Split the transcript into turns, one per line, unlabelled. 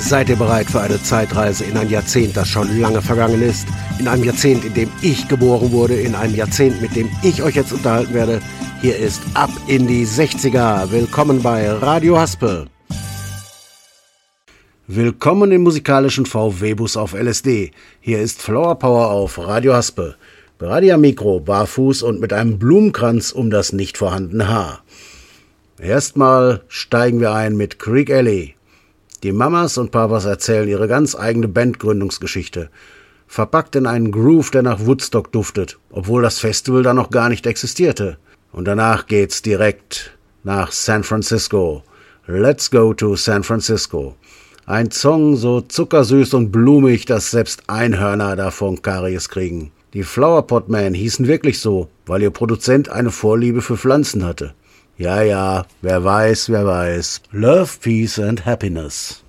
Seid ihr bereit für eine Zeitreise in ein Jahrzehnt, das schon lange vergangen ist? In einem Jahrzehnt, in dem ich geboren wurde, in einem Jahrzehnt, mit dem ich euch jetzt unterhalten werde. Hier ist Ab in die 60er. Willkommen bei Radio Haspel. Willkommen im musikalischen VW-Bus auf LSD. Hier ist Flower Power auf Radio Haspel. Gerade am Mikro, barfuß und mit einem Blumenkranz um das nicht vorhandene Haar. Erstmal steigen wir ein mit Creek Alley. Die Mamas und Papas erzählen ihre ganz eigene Bandgründungsgeschichte, verpackt in einen Groove, der nach Woodstock duftet, obwohl das Festival da noch gar nicht existierte. Und danach geht's direkt nach San Francisco. Let's go to San Francisco. Ein Song so zuckersüß und blumig, dass selbst Einhörner davon Karies kriegen. Die Flowerpot Men hießen wirklich so, weil ihr Produzent eine Vorliebe für Pflanzen hatte. Ja, wer weiß. Love, Peace and Happiness.